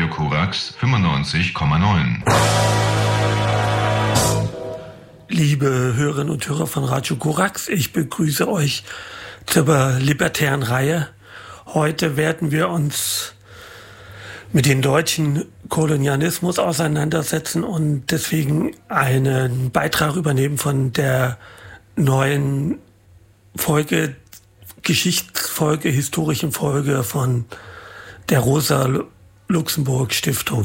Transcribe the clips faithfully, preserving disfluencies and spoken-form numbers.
Radio Korax fünfundneunzig Komma neun. Liebe Hörerinnen und Hörer von Radio Korax, ich begrüße euch zur libertären Reihe. Heute werden wir uns mit dem deutschen Kolonialismus auseinandersetzen und deswegen einen Beitrag übernehmen von der neuen Folge, Geschichtsfolge, historischen Folge von der Rosa-Luxemburg-Stiftung.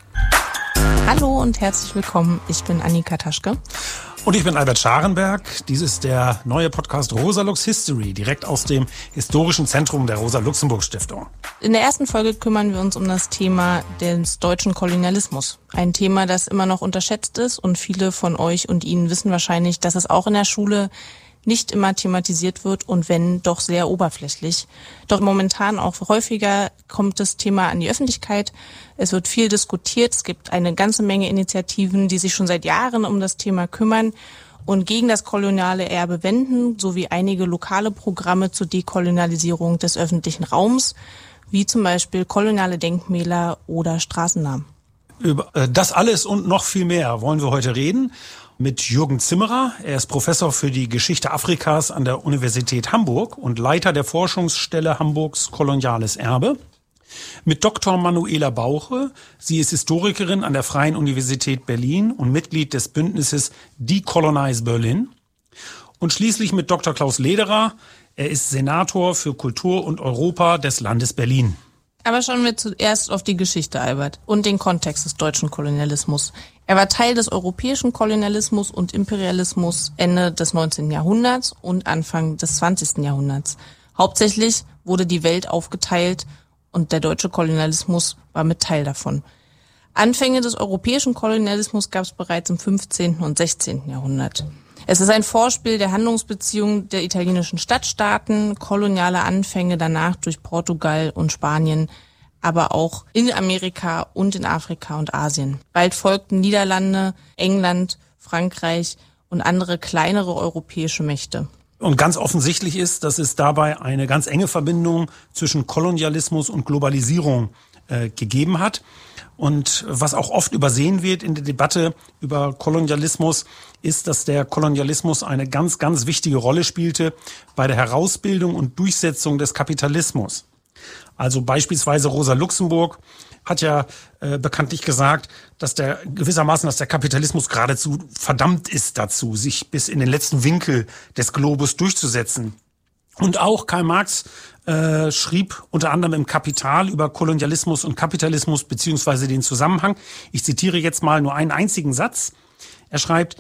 Hallo und herzlich willkommen, ich bin Annika Taschke. Und ich bin Albert Scharenberg. Dies ist der neue Podcast Rosa-Lux History, direkt aus dem historischen Zentrum der Rosa-Luxemburg-Stiftung. In der ersten Folge kümmern wir uns um das Thema des deutschen Kolonialismus. Ein Thema, das immer noch unterschätzt ist und viele von euch und Ihnen wissen wahrscheinlich, dass es auch in der Schule nicht immer thematisiert wird und wenn, doch sehr oberflächlich. Doch momentan auch häufiger kommt das Thema an die Öffentlichkeit. Es wird viel diskutiert. Es gibt eine ganze Menge Initiativen, die sich schon seit Jahren um das Thema kümmern und gegen das koloniale Erbe wenden, sowie einige lokale Programme zur Dekolonialisierung des öffentlichen Raums, wie zum Beispiel koloniale Denkmäler oder Straßennamen. Über das alles und noch viel mehr wollen wir heute reden mit Jürgen Zimmerer. Er ist Professor für die Geschichte Afrikas an der Universität Hamburg und Leiter der Forschungsstelle Hamburgs Koloniales Erbe. Mit Doktor Manuela Bauche. Sie ist Historikerin an der Freien Universität Berlin und Mitglied des Bündnisses Decolonize Berlin. Und schließlich mit Doktor Klaus Lederer. Er ist Senator für Kultur und Europa des Landes Berlin. Aber schauen wir zuerst auf die Geschichte, Albert, und den Kontext des deutschen Kolonialismus. Er war Teil des europäischen Kolonialismus und Imperialismus Ende des neunzehnten Jahrhunderts und Anfang des zwanzigsten Jahrhunderts. Hauptsächlich wurde die Welt aufgeteilt und der deutsche Kolonialismus war mit Teil davon. Anfänge des europäischen Kolonialismus gab es bereits im fünfzehnten und sechzehnten Jahrhundert. Es ist ein Vorspiel der Handlungsbeziehungen der italienischen Stadtstaaten, koloniale Anfänge danach durch Portugal und Spanien, aber auch in Amerika und in Afrika und Asien. Bald folgten Niederlande, England, Frankreich und andere kleinere europäische Mächte. Und ganz offensichtlich ist, dass es dabei eine ganz enge Verbindung zwischen Kolonialismus und Globalisierung äh, gegeben hat. Und was auch oft übersehen wird in der Debatte über Kolonialismus, ist, dass der Kolonialismus eine ganz, ganz wichtige Rolle spielte bei der Herausbildung und Durchsetzung des Kapitalismus. Also beispielsweise Rosa Luxemburg hat ja äh, bekanntlich gesagt, dass der gewissermaßen, dass der Kapitalismus geradezu verdammt ist dazu, sich bis in den letzten Winkel des Globus durchzusetzen. Und auch Karl Marx äh, schrieb unter anderem im Kapital über Kolonialismus und Kapitalismus beziehungsweise den Zusammenhang. Ich zitiere jetzt mal nur einen einzigen Satz. Er schreibt: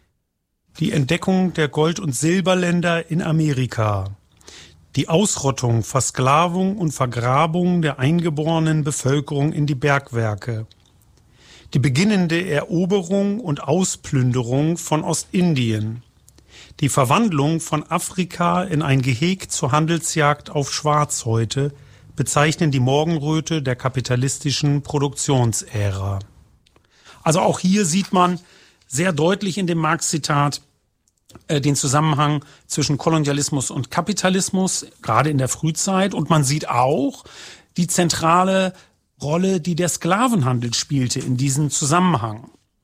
Die Entdeckung der Gold- und Silberländer in Amerika, die Ausrottung, Versklavung und Vergrabung der eingeborenen Bevölkerung in die Bergwerke, die beginnende Eroberung und Ausplünderung von Ostindien, die Verwandlung von Afrika in ein Geheg zur Handelsjagd auf Schwarzhäute bezeichnen die Morgenröte der kapitalistischen Produktionsära. Also auch hier sieht man sehr deutlich in dem Marx-Zitat äh, den Zusammenhang zwischen Kolonialismus und Kapitalismus, gerade in der Frühzeit. Und man sieht auch die zentrale Rolle, die der Sklavenhandel spielte in diesem Zusammenhang.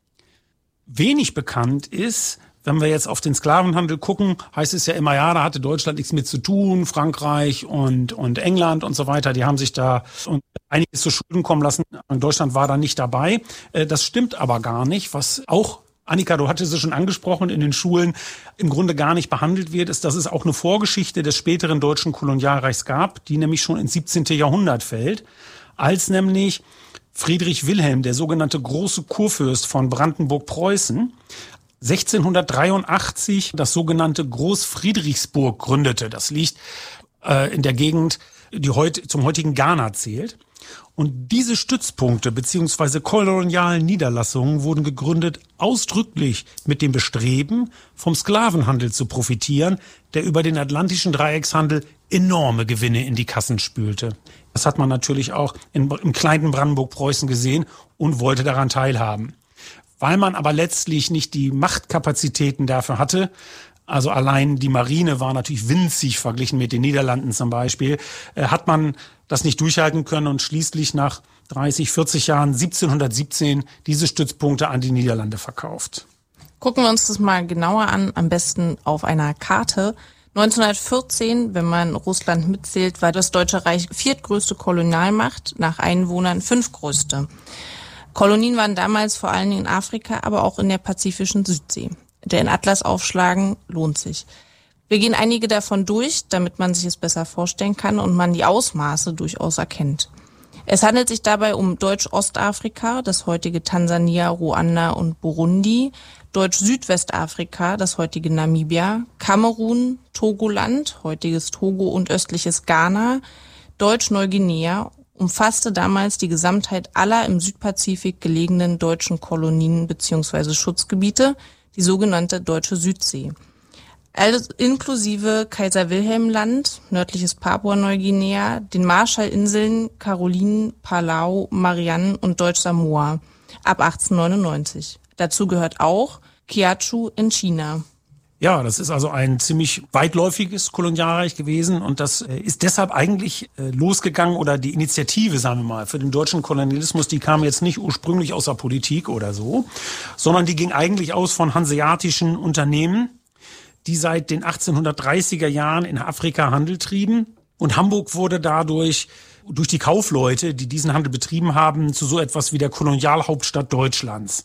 Wenig bekannt ist, wenn wir jetzt auf den Sklavenhandel gucken, heißt es ja immer, ja, da hatte Deutschland nichts mit zu tun, Frankreich und und England und so weiter, die haben sich da einiges zu Schulden kommen lassen. Deutschland war da nicht dabei. Das stimmt aber gar nicht. Was auch, Annika, du hattest es schon angesprochen, in den Schulen im Grunde gar nicht behandelt wird, ist, dass es auch eine Vorgeschichte des späteren deutschen Kolonialreichs gab, die nämlich schon ins siebzehnten Jahrhundert fällt, als nämlich Friedrich Wilhelm, der sogenannte große Kurfürst von Brandenburg-Preußen, sechzehnhundertdreiundachtzig das sogenannte Groß-Friedrichsburg gründete. Das liegt äh, in der Gegend, die heute zum heutigen Ghana zählt. Und diese Stützpunkte bzw. kolonialen Niederlassungen wurden gegründet ausdrücklich mit dem Bestreben, vom Sklavenhandel zu profitieren, der über den atlantischen Dreieckshandel enorme Gewinne in die Kassen spülte. Das hat man natürlich auch in, im kleinen Brandenburg-Preußen gesehen und wollte daran teilhaben. Weil man aber letztlich nicht die Machtkapazitäten dafür hatte, also allein die Marine war natürlich winzig verglichen mit den Niederlanden zum Beispiel, äh, hat man das nicht durchhalten können und schließlich nach dreißig, vierzig Jahren siebzehnhundertsiebzehn diese Stützpunkte an die Niederlande verkauft. Gucken wir uns das mal genauer an, am besten auf einer Karte. neunzehnhundertvierzehn, wenn man Russland mitzählt, war das Deutsche Reich viertgrößte Kolonialmacht, nach Einwohnern fünftgrößte. Kolonien waren damals vor allen Dingen in Afrika, aber auch in der pazifischen Südsee. Den Atlas aufschlagen lohnt sich. Wir gehen einige davon durch, damit man sich es besser vorstellen kann und man die Ausmaße durchaus erkennt. Es handelt sich dabei um Deutsch-Ostafrika, das heutige Tansania, Ruanda und Burundi, Deutsch-Südwestafrika, das heutige Namibia, Kamerun, Togoland, heutiges Togo und östliches Ghana, Deutsch-Neuguinea, umfasste damals die Gesamtheit aller im Südpazifik gelegenen deutschen Kolonien bzw. Schutzgebiete, die sogenannte Deutsche Südsee. Also inklusive Kaiser-Wilhelm-Land, nördliches Papua-Neuguinea, den Marshallinseln, Karolinen, Palau, Marianne und Deutsch-Samoa ab achtzehnhundertneunundneunzig. Dazu gehört auch Kiautschou in China. Ja, das ist also ein ziemlich weitläufiges Kolonialreich gewesen und das ist deshalb eigentlich losgegangen oder die Initiative, sagen wir mal, für den deutschen Kolonialismus, die kam jetzt nicht ursprünglich aus der Politik oder so, sondern die ging eigentlich aus von hanseatischen Unternehmen, die seit den achtzehnhundertdreißiger Jahren in Afrika Handel trieben. Und Hamburg wurde dadurch durch die Kaufleute, die diesen Handel betrieben haben, zu so etwas wie der Kolonialhauptstadt Deutschlands.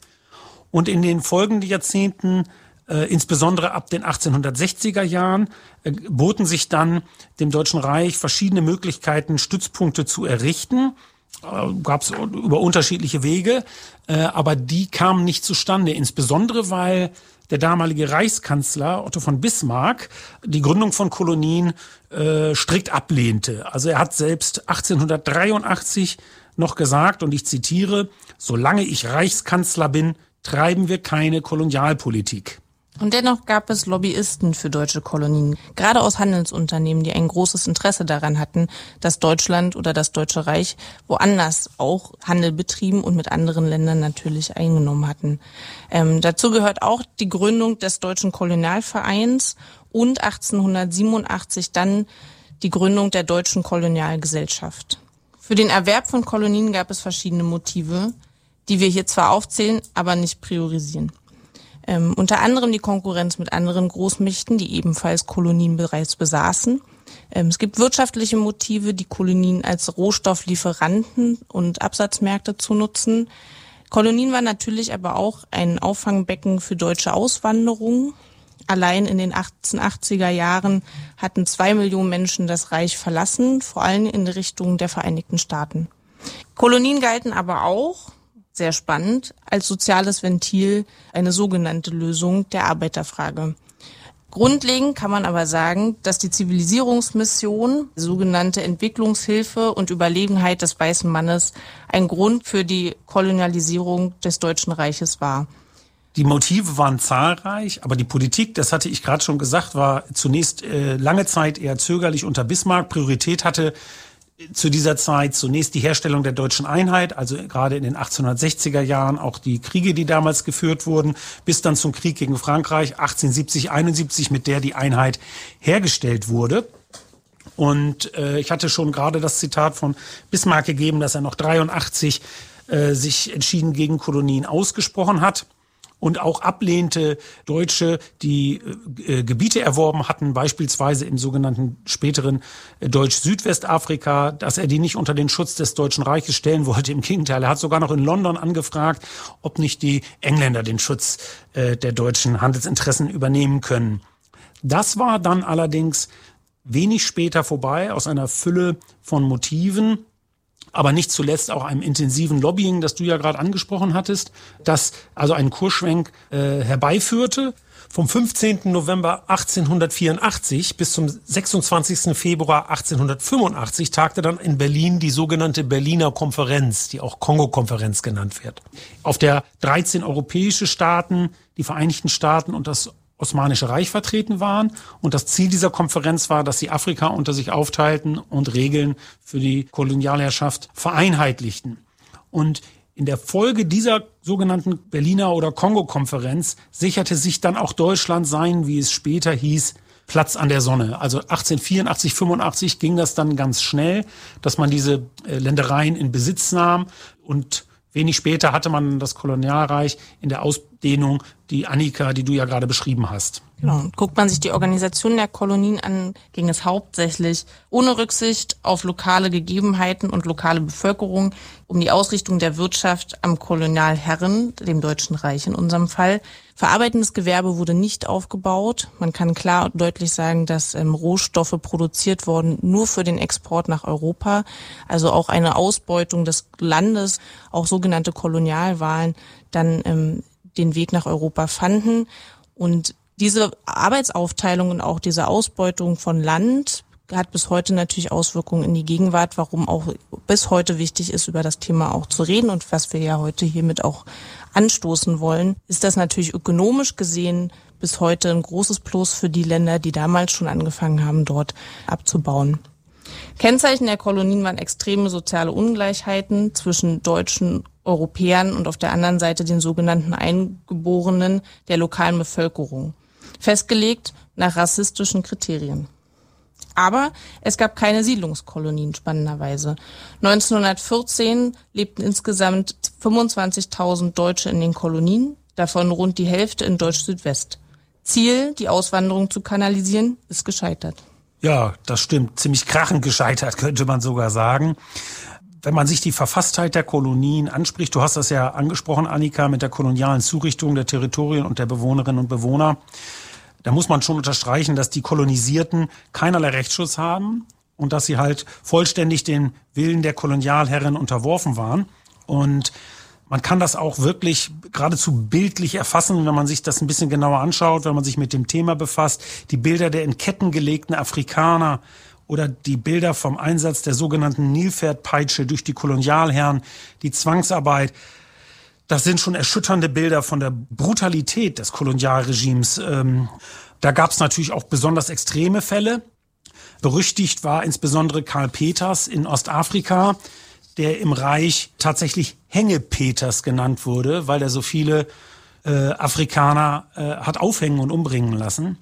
Und in den folgenden Jahrzehnten, äh, insbesondere ab den achtzehnhundertsechziger Jahren, äh, boten sich dann dem Deutschen Reich verschiedene Möglichkeiten, Stützpunkte zu errichten. Äh, gab es über unterschiedliche Wege, äh, aber die kamen nicht zustande, insbesondere weil der damalige Reichskanzler Otto von Bismarck die Gründung von Kolonien äh, strikt ablehnte. Also er hat selbst achtzehnhundertdreiundachtzig noch gesagt, und ich zitiere, solange ich Reichskanzler bin, treiben wir keine Kolonialpolitik. Und dennoch gab es Lobbyisten für deutsche Kolonien, gerade aus Handelsunternehmen, die ein großes Interesse daran hatten, dass Deutschland oder das Deutsche Reich woanders auch Handel betrieben und mit anderen Ländern natürlich eingenommen hatten. Ähm, dazu gehört auch die Gründung des Deutschen Kolonialvereins und achtzehnhundertsiebenundachtzig dann die Gründung der Deutschen Kolonialgesellschaft. Für den Erwerb von Kolonien gab es verschiedene Motive, die wir hier zwar aufzählen, aber nicht priorisieren. Ähm, unter anderem die Konkurrenz mit anderen Großmächten, die ebenfalls Kolonien bereits besaßen. Ähm, es gibt wirtschaftliche Motive, die Kolonien als Rohstofflieferanten und Absatzmärkte zu nutzen. Kolonien waren natürlich aber auch ein Auffangbecken für deutsche Auswanderung. Allein in den achtzehnhundertachtziger Jahren hatten zwei Millionen Menschen das Reich verlassen, vor allem in Richtung der Vereinigten Staaten. Kolonien galten aber auch, sehr spannend, als soziales Ventil, eine sogenannte Lösung der Arbeiterfrage. Grundlegend kann man aber sagen, dass die Zivilisierungsmission, die sogenannte Entwicklungshilfe und Überlegenheit des weißen Mannes ein Grund für die Kolonialisierung des Deutschen Reiches war. Die Motive waren zahlreich, aber die Politik, das hatte ich gerade schon gesagt, war zunächst äh, lange Zeit eher zögerlich unter Bismarck. Priorität hatte zu dieser Zeit zunächst die Herstellung der deutschen Einheit, also gerade in den achtzehnhundertsechziger Jahren auch die Kriege, die damals geführt wurden, bis dann zum Krieg gegen Frankreich achtzehnhundertsiebzig, einundsiebzig, mit der die Einheit hergestellt wurde. Und äh, ich hatte schon gerade das Zitat von Bismarck gegeben, dass er noch dreiundachtzig äh, sich entschieden gegen Kolonien ausgesprochen hat. Und auch ablehnte Deutsche, die äh, Gebiete erworben hatten, beispielsweise im sogenannten späteren äh, Deutsch-Südwestafrika, dass er die nicht unter den Schutz des Deutschen Reiches stellen wollte. Im Gegenteil, er hat sogar noch in London angefragt, ob nicht die Engländer den Schutz äh, der deutschen Handelsinteressen übernehmen können. Das war dann allerdings wenig später vorbei, aus einer Fülle von Motiven, aber nicht zuletzt auch einem intensiven Lobbying, das du ja gerade angesprochen hattest, das also einen Kursschwenk äh, herbeiführte. Vom fünfzehnten November achtzehnhundertvierundachtzig bis zum sechsundzwanzigsten Februar achtzehnhundertfünfundachtzig tagte dann in Berlin die sogenannte Berliner Konferenz, die auch Kongo-Konferenz genannt wird, auf der dreizehn europäische Staaten, die Vereinigten Staaten und das Osmanische Reich vertreten waren. Und das Ziel dieser Konferenz war, dass sie Afrika unter sich aufteilten und Regeln für die Kolonialherrschaft vereinheitlichten. Und In der Folge dieser sogenannten Berliner oder Kongo-Konferenz sicherte sich dann auch Deutschland sein, wie es später hieß, Platz an der Sonne. Also achtzehnhundertvierundachtzig, fünfundachtzig ging das dann ganz schnell, dass man diese Ländereien in Besitz nahm, und wenig später hatte man das Kolonialreich in der Ausdehnung, die Annika, die du ja gerade beschrieben hast. Genau. Und guckt man sich die Organisation der Kolonien an, ging es hauptsächlich ohne Rücksicht auf lokale Gegebenheiten und lokale Bevölkerung um die Ausrichtung der Wirtschaft am Kolonialherren, dem Deutschen Reich in unserem Fall. Verarbeitendes Gewerbe wurde nicht aufgebaut. Man kann klar und deutlich sagen, dass ähm, Rohstoffe produziert wurden nur für den Export nach Europa. Also auch eine Ausbeutung des Landes, auch sogenannte Kolonialwahlen, dann ähm, den Weg nach Europa fanden. Und diese Arbeitsaufteilung und auch diese Ausbeutung von Land hat bis heute natürlich Auswirkungen in die Gegenwart, warum auch bis heute wichtig ist, über das Thema auch zu reden, und was wir ja heute hiermit auch anstoßen wollen, ist das natürlich ökonomisch gesehen bis heute ein großes Plus für die Länder, die damals schon angefangen haben, dort abzubauen. Kennzeichen der Kolonien waren extreme soziale Ungleichheiten zwischen deutschen Europäern und auf der anderen Seite den sogenannten Eingeborenen der lokalen Bevölkerung, festgelegt nach rassistischen Kriterien. Aber es gab keine Siedlungskolonien, spannenderweise. neunzehnhundertvierzehn lebten insgesamt fünfundzwanzigtausend Deutsche in den Kolonien, davon rund die Hälfte in Deutsch-Südwest. Ziel, die Auswanderung zu kanalisieren, ist gescheitert. Ja, das stimmt. Ziemlich krachend gescheitert, könnte man sogar sagen. Wenn man sich die Verfasstheit der Kolonien anspricht, du hast das ja angesprochen, Annika, mit der kolonialen Zurichtung der Territorien und der Bewohnerinnen und Bewohner, da muss man schon unterstreichen, dass die Kolonisierten keinerlei Rechtsschutz haben und dass sie halt vollständig den Willen der Kolonialherren unterworfen waren. Und man kann das auch wirklich geradezu bildlich erfassen, wenn man sich das ein bisschen genauer anschaut, wenn man sich mit dem Thema befasst. Die Bilder der in Ketten gelegten Afrikaner oder die Bilder vom Einsatz der sogenannten Nilpferdpeitsche durch die Kolonialherren, die Zwangsarbeit. Das sind schon erschütternde Bilder von der Brutalität des Kolonialregimes. Ähm, da gab es natürlich auch besonders extreme Fälle. Berüchtigt war insbesondere Karl Peters in Ostafrika, der im Reich tatsächlich Hängepeters genannt wurde, weil er so viele äh, Afrikaner äh, hat aufhängen und umbringen lassen.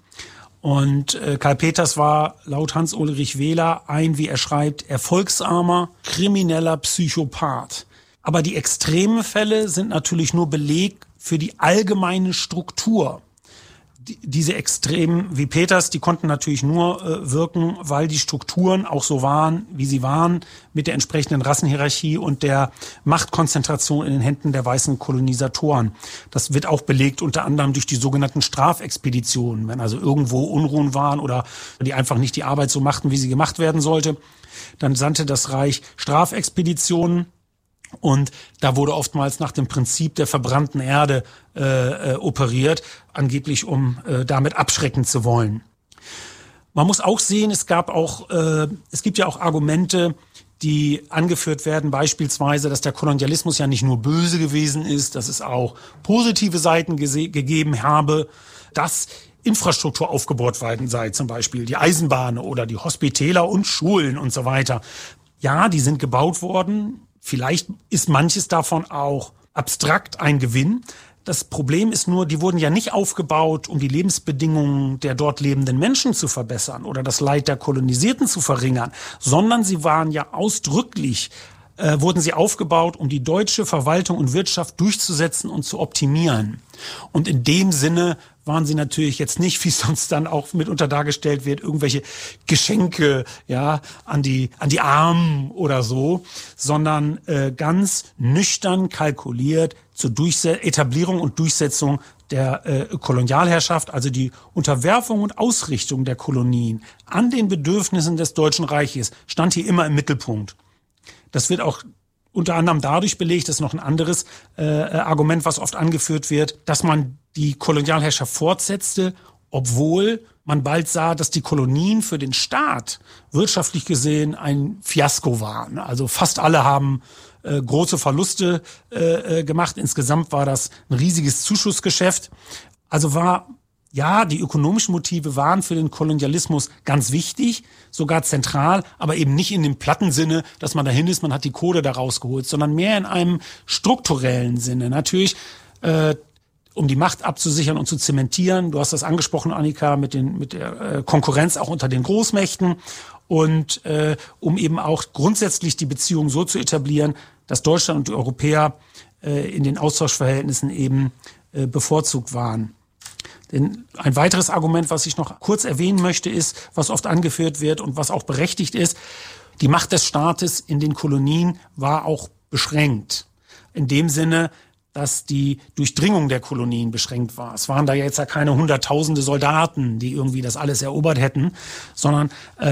Und äh, Karl Peters war laut Hans-Ulrich Wähler ein, wie er schreibt, erfolgsarmer, krimineller Psychopath. Aber die extremen Fälle sind natürlich nur Beleg für die allgemeine Struktur. Die, diese Extremen wie Peters, die konnten natürlich nur äh, wirken, weil die Strukturen auch so waren, wie sie waren, mit der entsprechenden Rassenhierarchie und der Machtkonzentration in den Händen der weißen Kolonisatoren. Das wird auch belegt unter anderem durch die sogenannten Strafexpeditionen, wenn also irgendwo Unruhen waren oder die einfach nicht die Arbeit so machten, wie sie gemacht werden sollte. Dann sandte das Reich Strafexpeditionen. Und da wurde oftmals nach dem Prinzip der verbrannten Erde äh, äh, operiert, angeblich um äh, damit abschrecken zu wollen. Man muss auch sehen, es gab auch, äh, es gibt ja auch Argumente, die angeführt werden, beispielsweise, dass der Kolonialismus ja nicht nur böse gewesen ist, dass es auch positive Seiten gese- gegeben habe, dass Infrastruktur aufgebaut worden sei, zum Beispiel die Eisenbahn oder die Hospitäler und Schulen und so weiter. Ja, die sind gebaut worden. Vielleicht ist manches davon auch abstrakt ein Gewinn. Das Problem ist nur, die wurden ja nicht aufgebaut, um die Lebensbedingungen der dort lebenden Menschen zu verbessern oder das Leid der Kolonisierten zu verringern, sondern sie waren ja ausdrücklich, äh, wurden sie aufgebaut, um die deutsche Verwaltung und Wirtschaft durchzusetzen und zu optimieren. Und in dem Sinne waren sie natürlich jetzt nicht, wie sonst dann auch mitunter dargestellt wird, irgendwelche Geschenke, ja, an die, an die Armen oder so, sondern äh, ganz nüchtern kalkuliert zur Durchse- Etablierung und Durchsetzung der äh, Kolonialherrschaft, also die Unterwerfung und Ausrichtung der Kolonien an den Bedürfnissen des Deutschen Reiches, stand hier immer im Mittelpunkt. Das wird auch unter anderem dadurch belegt, das ist noch ein anderes äh, Argument, was oft angeführt wird, dass man die Kolonialherrschaft fortsetzte, obwohl man bald sah, dass die Kolonien für den Staat wirtschaftlich gesehen ein Fiasko waren. Also fast alle haben äh, große Verluste äh, gemacht. Insgesamt war das ein riesiges Zuschussgeschäft. Also war ja, die ökonomischen Motive waren für den Kolonialismus ganz wichtig, sogar zentral, aber eben nicht in dem platten Sinne, dass man dahin ist, man hat die Kohle da rausgeholt, sondern mehr in einem strukturellen Sinne. Natürlich, äh, um die Macht abzusichern und zu zementieren. Du hast das angesprochen, Annika, mit den mit der äh, Konkurrenz auch unter den Großmächten und äh, um eben auch grundsätzlich die Beziehungen so zu etablieren, dass Deutschland und die Europäer äh, in den Austauschverhältnissen eben äh, bevorzugt waren. Denn ein weiteres Argument, was ich noch kurz erwähnen möchte, ist, was oft angeführt wird und was auch berechtigt ist, die Macht des Staates in den Kolonien war auch beschränkt. In dem Sinne, dass die Durchdringung der Kolonien beschränkt war. Es waren da jetzt ja keine hunderttausende Soldaten, die irgendwie das alles erobert hätten, sondern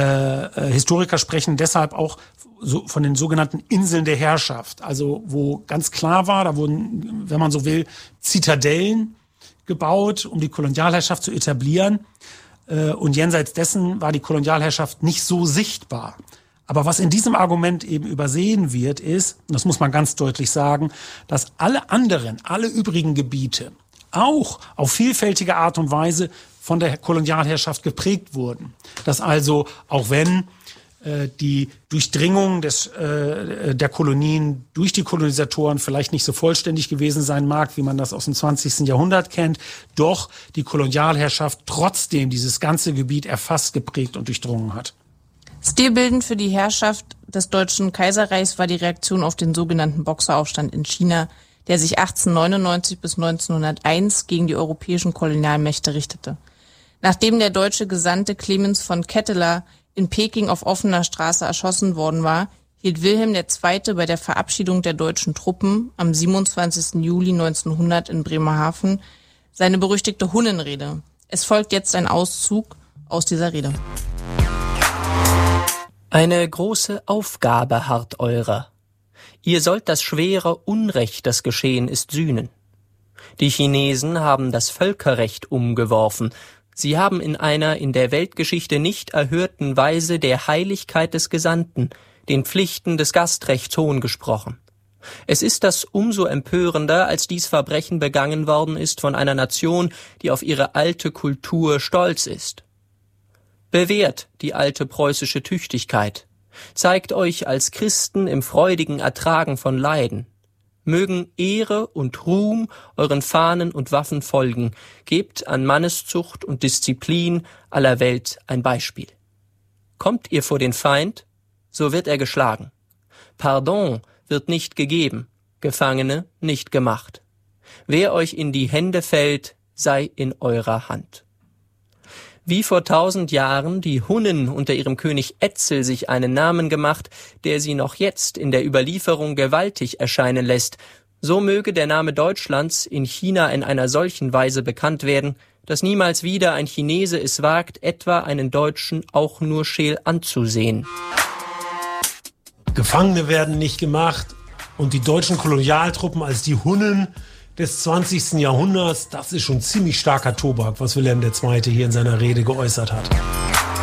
äh, Historiker sprechen deshalb auch so von den sogenannten Inseln der Herrschaft. Also wo ganz klar war, da wurden, wenn man so will, Zitadellen gebaut, um die Kolonialherrschaft zu etablieren. Äh, und jenseits dessen war die Kolonialherrschaft nicht so sichtbar. Aber was in diesem Argument eben übersehen wird, ist, und das muss man ganz deutlich sagen, dass alle anderen, alle übrigen Gebiete auch auf vielfältige Art und Weise von der Kolonialherrschaft geprägt wurden. Dass also, auch wenn äh, die Durchdringung des, äh, der Kolonien durch die Kolonisatoren vielleicht nicht so vollständig gewesen sein mag, wie man das aus dem zwanzigsten Jahrhundert kennt, doch die Kolonialherrschaft trotzdem dieses ganze Gebiet erfasst, geprägt und durchdrungen hat. Stilbildend für die Herrschaft des Deutschen Kaiserreichs war die Reaktion auf den sogenannten Boxeraufstand in China, der sich achtzehnhundertneunundneunzig bis neunzehnhunderteins gegen die europäischen Kolonialmächte richtete. Nachdem der deutsche Gesandte Clemens von Ketteler in Peking auf offener Straße erschossen worden war, hielt Wilhelm der Zweite bei der Verabschiedung der deutschen Truppen am siebenundzwanzigsten Juli neunzehnhundert in Bremerhaven seine berüchtigte Hunnenrede. Es folgt jetzt ein Auszug aus dieser Rede. Eine große Aufgabe harrt eurer. Ihr sollt das schwere Unrecht, das geschehen ist, sühnen. Die Chinesen haben das Völkerrecht umgeworfen. Sie haben in einer in der Weltgeschichte nicht erhörten Weise der Heiligkeit des Gesandten, den Pflichten des Gastrechts Hohn gesprochen. Es ist das umso empörender, als dies Verbrechen begangen worden ist von einer Nation, die auf ihre alte Kultur stolz ist. Bewährt die alte preußische Tüchtigkeit, zeigt euch als Christen im freudigen Ertragen von Leiden. Mögen Ehre und Ruhm euren Fahnen und Waffen folgen, gebt an Manneszucht und Disziplin aller Welt ein Beispiel. Kommt ihr vor den Feind, so wird er geschlagen. Pardon wird nicht gegeben, Gefangene nicht gemacht. Wer euch in die Hände fällt, sei in eurer Hand. Wie vor tausend Jahren die Hunnen unter ihrem König Etzel sich einen Namen gemacht, der sie noch jetzt in der Überlieferung gewaltig erscheinen lässt, so möge der Name Deutschlands in China in einer solchen Weise bekannt werden, dass niemals wieder ein Chinese es wagt, etwa einen Deutschen auch nur scheel anzusehen. Gefangene werden nicht gemacht und die deutschen Kolonialtruppen als die Hunnen des zwanzigsten Jahrhunderts, das ist schon ziemlich starker Tobak, was Wilhelm der Zweite hier in seiner Rede geäußert hat.